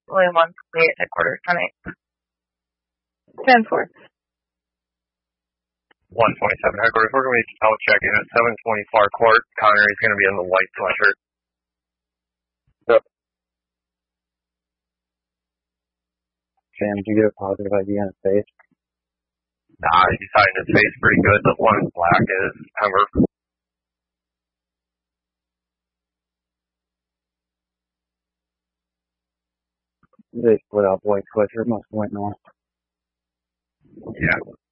only one play at headquarters tonight. 10-4. 127 headquarters. We're going to be out checking at 720 far court. Connery's going to be in the white sweatshirt. Yep. Sam, did you get a positive ID on his face? Nah, he's hiding his face pretty good. The one black is Hummer. They split up white sweatshirt, must have went north. Yeah.